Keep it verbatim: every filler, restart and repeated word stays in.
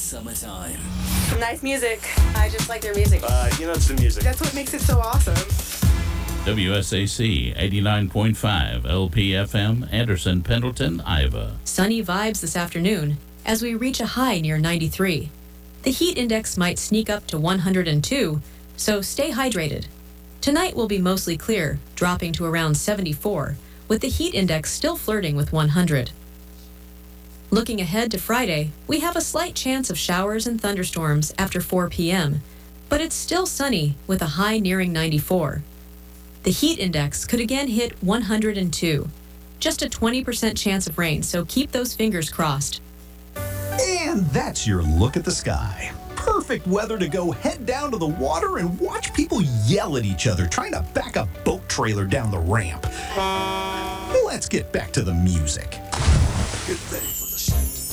Summertime. Nice music. I just like their music. Uh, you know, it's the music. That's what makes it so awesome. W S A C eighty-nine point five L P F M, Anderson, Pendleton, Iowa. Sunny vibes this afternoon as we reach a high near ninety-three. The heat index might sneak up to one hundred two, so stay hydrated. Tonight will be mostly clear, dropping to around seventy-four, with the heat index still flirting with one hundred. Looking ahead to Friday, we have a slight chance of showers and thunderstorms after four p.m., but it's still sunny with a high nearing ninety-four. The heat index could again hit one hundred two. Just a twenty percent chance of rain, so keep those fingers crossed. And that's your look at the sky. Perfect weather to go head down to the water and watch people yell at each other trying to back a boat trailer down the ramp. Let's get back to the music. Get ready for the